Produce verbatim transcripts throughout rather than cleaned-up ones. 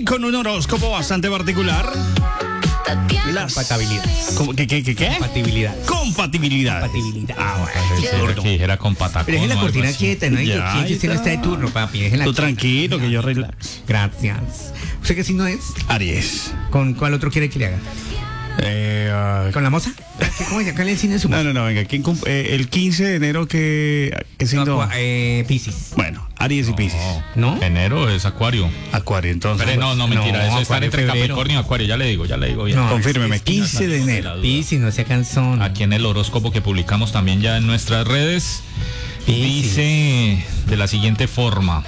con un horóscopo bastante particular. Las compatibilidades. ¿Cómo? ¿Qué, qué, qué, qué? Compatibilidades. Compatibilidad. Compatibilidad. Ah, bueno, Pensé seguro. que dijera con patacón. Pero deje la o algo cortina así. quieta, ¿no? Y Ya, que usted no está de turno, papi. Déjela Tú quieta. tranquilo, que yo relax. Gracias. ¿Usted qué signo es? Aries. ¿Con cuál otro quiere que le haga? Eh, ah, ¿Con la moza? ¿Qué- ¿Cómo se llama el signo de su no, moza? no, no, venga. ¿quién cum- eh, el quince de enero, ¿qué, qué signo? Aqua- eh, Piscis. Bueno, Aries y Piscis. ¿No? Enero es Acuario. Acuario, entonces. Pero no, no, mentira. No, eso está Acuario, entre febrero. Capricornio y Acuario. Ya le digo, ya le digo bien. No. Confírmeme, es- es- quince de enero. Piscis, no sea cansón. Aquí en el horóscopo que publicamos también ya en nuestras redes, Piscis. dice de la siguiente forma.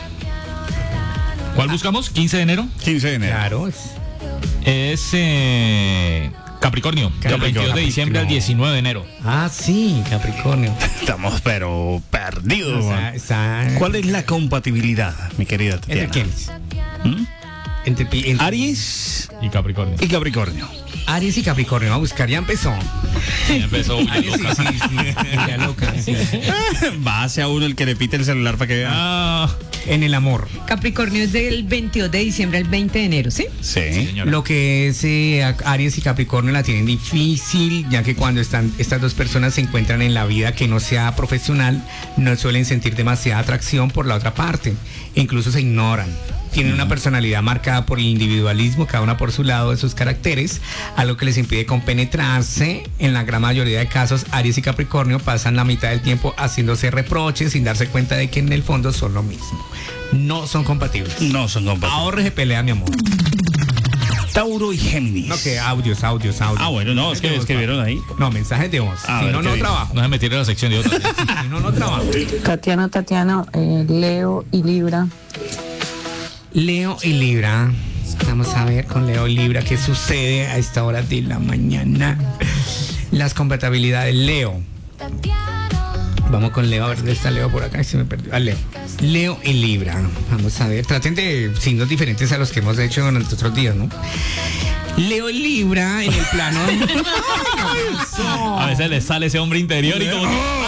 ¿Cuál buscamos? ¿quince de enero? quince de enero. Claro. es- Es eh, Capricornio. Del Capricornio. veintidós de diciembre al diecinueve de enero. Ah, sí, Capricornio. Estamos, pero perdidos. O sea, man. está... ¿Cuál es la compatibilidad, mi querida ¿Entre Tatiana? quiénes? ¿Mm? Entre, pi- entre Aries Y Capricornio. y Capricornio. Aries y Capricornio. Vamos a buscar, ya empezó. Sí, empezó Bulla Aries, sí, Loca. sí, sí, ya loca, sí. Va hacia uno el que le pite el celular para que vea. Ah, En el amor. Capricornio es del veintidós de diciembre al veinte de enero, ¿sí? Sí. señora. Lo que es eh, Aries y Capricornio la tienen difícil, ya que cuando están estas dos personas se encuentran en la vida que no sea profesional, no suelen sentir demasiada atracción por la otra parte, e incluso se ignoran. Tienen una personalidad marcada por el individualismo, cada una por su lado de sus caracteres, algo que les impide compenetrarse. En la gran mayoría de casos, Aries y Capricornio pasan la mitad del tiempo haciéndose reproches sin darse cuenta de que en el fondo son lo mismo. No son compatibles. No son compatibles. Ahorre de pelea, mi amor. Tauro y Géminis. No, que audios, audios, audios. Ah, bueno, no, es que escribieron ahí. No, mensajes de voz. A si ver, no, ¿qué no dice? trabajo. No se metieron en la sección de otras. Si no, no trabajo. Tatiana, Tatiana, eh, Leo y Libra. Leo y Libra. Vamos a ver con Leo y Libra qué sucede a esta hora de la mañana. Las compatibilidades. Leo. Vamos con Leo, a ver dónde está Leo por acá. Se me perdió. Ah, Leo. Leo y Libra. Vamos a ver. Traten de signos diferentes a los que hemos hecho durante otros días, ¿no? Leo y Libra en el plano. A veces le sale ese hombre interior y como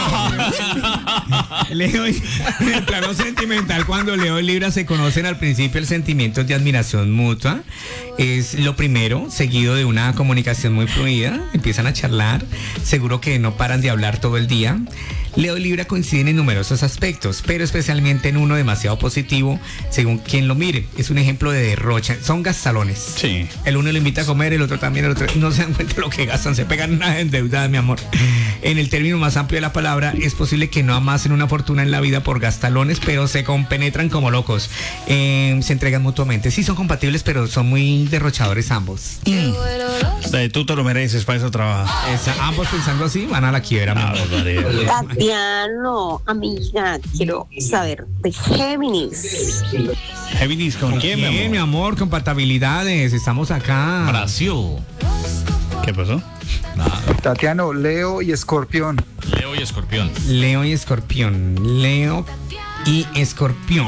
Leo y- en el plano sentimental, cuando Leo y Libra se conocen al principio, el sentimiento es de admiración mutua es lo primero, seguido de una comunicación muy fluida. Empiezan a charlar, seguro que no paran de hablar todo el día. Leo y Libra coinciden en numerosos aspectos, pero especialmente en uno demasiado positivo, según quien lo mire. Es un ejemplo de derrocha. Son gastalones. Sí. El uno le invita a comer, el otro también, el otro no se dan cuenta de lo que gastan, se pegan una endeudada, mi amor. En el término más amplio de la palabra, es posible que no amasen una fortuna en la vida por gastalones, pero se compenetran como locos. Eh, se entregan mutuamente. Sí, son compatibles, pero son muy derrochadores ambos. Eh, Tú te lo mereces, para eso trabajas. Esa- ambos pensando así van a la quiebra, mi Ah, amor. barbaridad. Tatiano, amiga, quiero saber de Géminis. Géminis, ¿con quién, mi Bien, amor? mi amor, compatibilidades, estamos acá. Brasil. ¿Qué pasó? Nada. Tatiano, Leo y Escorpión. Leo y Escorpión. Leo y Escorpión. Leo y Escorpión.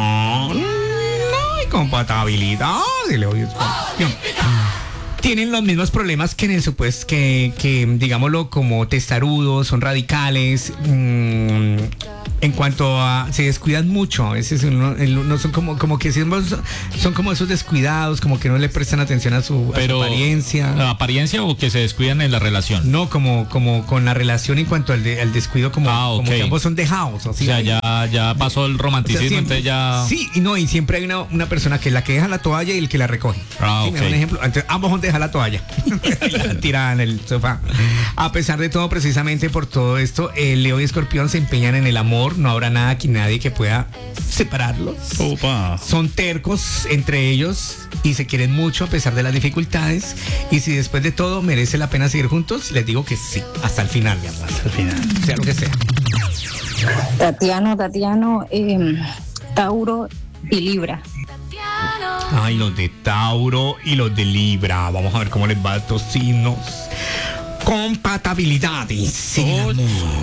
No hay compatibilidad de Leo y Escorpión. Tienen los mismos problemas que en el supuesto que, que digámoslo, como testarudos, son radicales. Mmm, en cuanto a se descuidan mucho, a veces uno, el- no son como como que siempre son, son como esos descuidados, como que no le prestan atención a su, a su Pero apariencia. ¿la apariencia o que se descuidan en la relación? No, como, como con la relación en cuanto al, de- al descuido, como, Ah, ok. como que ambos son dejados. O Así, sea, ahí. ya, ya pasó el O sea, romanticismo, siempre- entonces ya. Sí, y no, y siempre hay una, una persona que es la que deja la toalla y el que la recoge. Ah, Sí, me ok. da un ejemplo. Entonces, ambos son deja la toalla y la tiran en el sofá. A pesar de todo, precisamente por todo esto, eh, Leo y Escorpión se empeñan en el amor. No habrá nada que nadie que pueda separarlos. Opa. Son tercos entre ellos y se quieren mucho a pesar de las dificultades. Y si después de todo merece la pena seguir juntos, les digo que sí, hasta el final, mi amor. Al final. Sea lo que sea. Tatiano, Tatiano, eh, Tauro y Libra. Ay, los de Tauro y los de Libra. Vamos a ver cómo les va a estos signos. Compatibilidades. en el amor.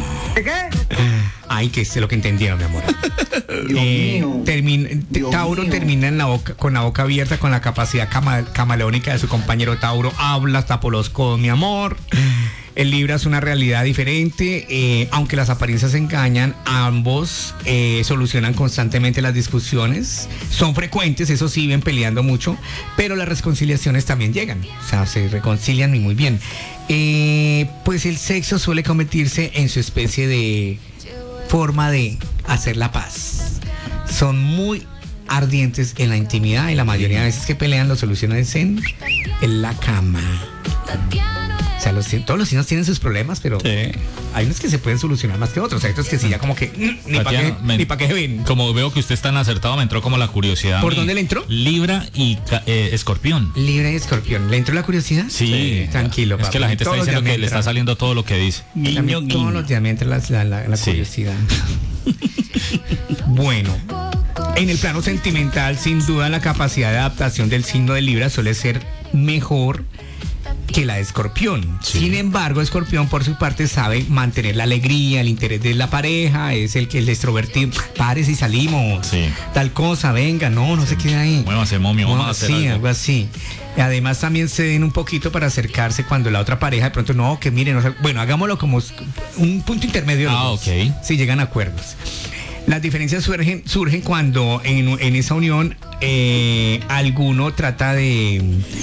Ay, que es lo que entendieron, mi amor. Eh, termina- te- Tauro termina en la boca, con la boca abierta, con la capacidad cama- camaleónica de su compañero Tauro. Habla hasta por los codos, mi amor. El Libra es una realidad diferente, eh, aunque las apariencias engañan, ambos eh, solucionan constantemente las discusiones, son frecuentes, eso sí, viven peleando mucho, pero las reconciliaciones también llegan, o sea, se reconcilian y muy bien. Eh, pues el sexo suele convertirse en su especie de forma de hacer la paz. Son muy ardientes en la intimidad y la mayoría de veces que pelean lo solucionan en, en la cama. O sea, los, todos los signos tienen sus problemas, pero Sí. hay unos que se pueden solucionar más que otros. Hay otros que sí, ya como que mm, ni para Tatiana, qué, me- ni pa' qué ven. Como veo que usted es tan acertado, me entró como la curiosidad. a ¿Por mí. dónde le entró? Libra y ca- eh, Escorpión. Libra y Escorpión. ¿Le entró la curiosidad? Sí, Tranquilo, Es papi. que la gente está Todos los diciendo días que me le está entra. saliendo todo lo que dice. También Guiño, todos guiño. los días me entra la, la, la- la Sí. curiosidad. Bueno, en el plano sentimental, sin duda la capacidad de adaptación del signo de Libra suele ser mejor que la de Escorpión. Sí. Sin embargo, Escorpión por su parte sabe mantener la alegría, el interés de la pareja, es el que el extrovertido, pares y salimos, Sí. tal cosa, venga, no, no se quede ahí. Muévase, momio, vamos a hacer sí, algo. algo así. Además también se den un poquito para acercarse cuando la otra pareja de pronto no, que miren, o sea, bueno, hagámoslo como s- un punto intermedio de los Ah, dos, ok. si llegan a acuerdos. Las diferencias surgen, surgen cuando en, en esa unión eh, alguno trata de,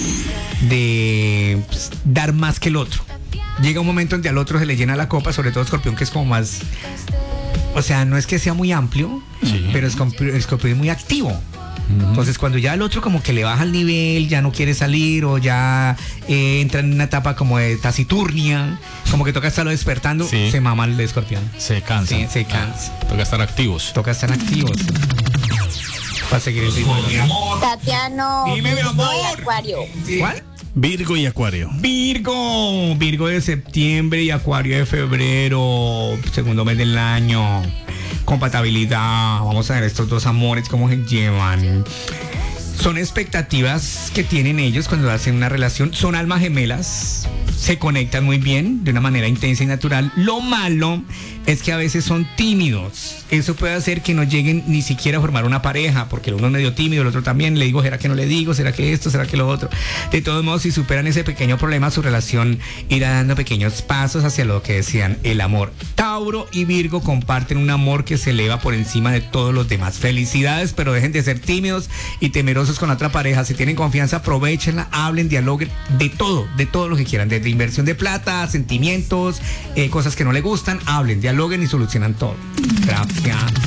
de pues, dar más que el otro. Llega un momento donde al otro se le llena la copa, sobre todo Escorpión, que es como más... O sea, no es que sea muy amplio, pero Escorpión, Escorpión es muy activo. Entonces cuando ya el otro como que le baja el nivel, ya no quiere salir o ya eh, entra en una etapa como de taciturnia, como que toca estarlo despertando, Sí. se mama el de Escorpión. Se cansa. Sí, se cansa. Ah, toca estar activos. Toca estar activos para seguir el ritmo. Tatiano, Dime, mi Virgo amor. y Acuario. ¿Cuál? Virgo y Acuario. Virgo, Virgo de septiembre y Acuario de febrero, segundo mes del año. Compatibilidad, vamos a ver estos dos amores cómo se llevan. Son expectativas que tienen ellos cuando hacen una relación, son almas gemelas, se conectan muy bien de una manera intensa y natural. Lo malo es que a veces son tímidos. Eso puede hacer que no lleguen ni siquiera a formar una pareja, porque uno es medio tímido, el otro también. Le digo, ¿será que no le digo? ¿Será que esto? ¿Será que lo otro? De todos modos, si superan ese pequeño problema, su relación irá dando pequeños pasos hacia lo que decían, el amor. Tauro y Virgo comparten un amor que se eleva por encima de todos los demás. Felicidades, pero dejen de ser tímidos y temerosos con la otra pareja. Si tienen confianza, aprovechenla, hablen, dialoguen, de todo, de todo lo que quieran, desde inversión de plata, sentimientos, eh, cosas que no le gustan, hablen, dialoguen y solucionan todo. Gracias.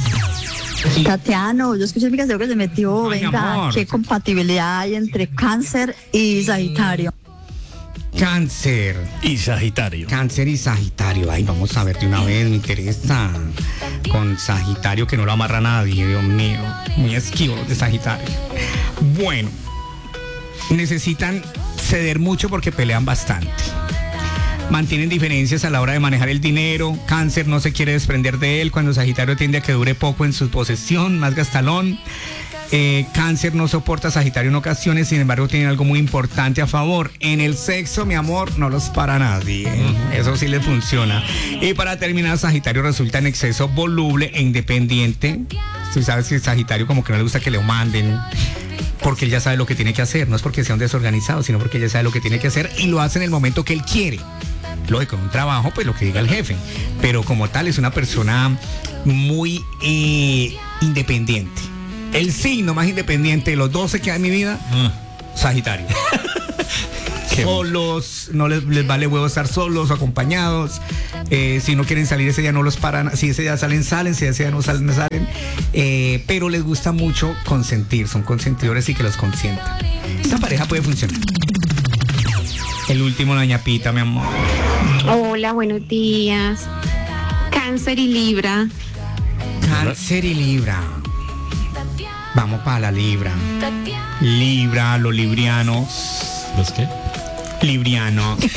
Tatiano, yo escuché mi canción que se metió, Ay, venga, amor. qué compatibilidad hay entre Cáncer y Sagitario. Cáncer. Y Sagitario. Cáncer y Sagitario. Ay, vamos a ver de una vez, me interesa. Con Sagitario que no lo amarra nadie, Dios mío. Muy esquivo los de Sagitario. Bueno, necesitan ceder mucho porque pelean bastante. Mantienen diferencias a la hora de manejar el dinero. Cáncer no se quiere desprender de él, cuando Sagitario tiende a que dure poco en su posesión, más gastalón. Eh, Cáncer no soporta a Sagitario en ocasiones, sin embargo tienen algo muy importante a favor. En el sexo, mi amor, no los para nadie. Eso sí le funciona. Y para terminar, Sagitario resulta en exceso voluble e independiente. Tú sabes que Sagitario como que no le gusta que le manden, porque él ya sabe lo que tiene que hacer. No es porque sea un desorganizado, sino porque él ya sabe lo que tiene que hacer y lo hace en el momento que él quiere. Lógico, en un trabajo, pues lo que diga el jefe. Pero como tal, es una persona muy eh, independiente. El signo más independiente de los doce que hay en mi vida, Sagitario. Solos, no les, les vale huevo estar solos o acompañados. Eh, si no quieren salir ese día no los paran. Si ese día salen, salen. Si ese día no salen, no salen. Eh, pero les gusta mucho consentir. Son consentidores y que los consientan. Esta pareja puede funcionar. El último, la ñapita, mi amor. Hola, buenos días. Cáncer y Libra. Cáncer y Libra. Vamos para la Libra. Libra, los librianos. ¿Los qué? Libriano. ¿Por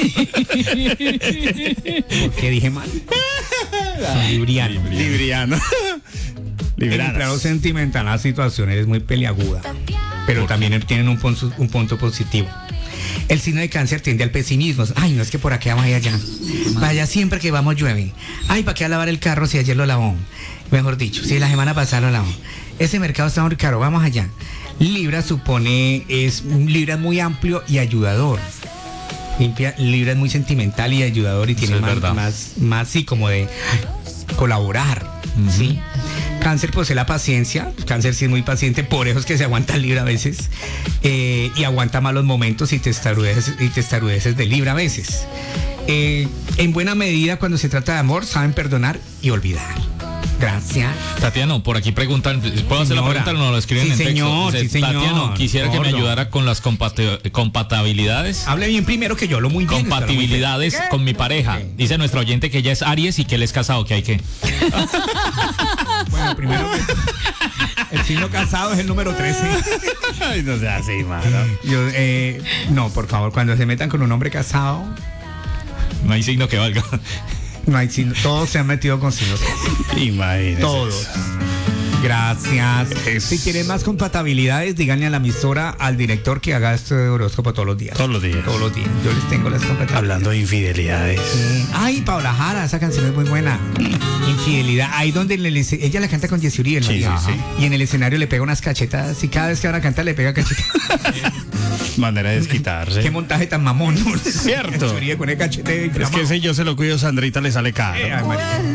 qué dije mal? Son librianos. Libriano. En el plano sentimental la situación es muy peliaguda, pero también tienen un punto, un punto positivo. El signo de Cáncer tiende al pesimismo. Ay, no es que por acá vamos allá. Vaya, siempre que vamos llueve. Ay, ¿para qué a lavar el carro si ayer lo lavó? Mejor dicho, si la semana pasada lo lavó. Ese mercado está muy caro, vamos allá. Libra supone, es Libra es muy amplio y ayudador. Limpia, Libra es muy sentimental y ayudador y tiene Eso es más, verdad. más, más, sí, como de colaborar, ¿sí? Cáncer posee la paciencia, Cáncer sí es muy paciente, por eso es que se aguanta Libra a veces, eh, y aguanta malos momentos y testarudeces, y testarudeces de Libra a veces. Eh, en buena medida, cuando se trata de amor, saben perdonar y olvidar. Gracias. Tatiano, por aquí preguntan, ¿puedo hacer la Señora. pregunta o no lo escriben Sí, en texto? señor, Dice, sí, señor. Tatiano, quisiera que me Gordo. ayudara con las compati- compatibilidades. Hable bien primero que yo, lo muy bien. Compatibilidades está muy con mi pareja. Dice nuestro oyente que ella es Aries y que él es casado, que hay que. bien. Bueno, primero que- el signo casado es el número trece. Ay, no sea así, mano. Yo, eh, no, por favor, cuando se metan con un hombre casado, No hay signo que valga. no hay signo, todos se han metido con signos casados. Imagínese. Todos. Gracias. Es- Si quieren más compatibilidades, díganle a la emisora, al director que haga este horóscopo todos los días. Todos los días. Todos los días. Yo les tengo las compatibilidades. Hablando de infidelidades. Sí. Ay, Paola Jara, esa canción es muy buena. Infidelidad. Ahí donde en el esce- ella la canta con Jessy Uriel, ¿no? Sí, sí, Ajá. sí. Y en el escenario le pega unas cachetadas y cada vez que van a cantar le pega cachetadas. Manera de desquitarse. Qué montaje tan mamón, ¿no? Cierto. Jessy Uriel con el cachete Es inflamado. que ese yo se lo cuido, Sandrita le sale caro. Eh, ay, María.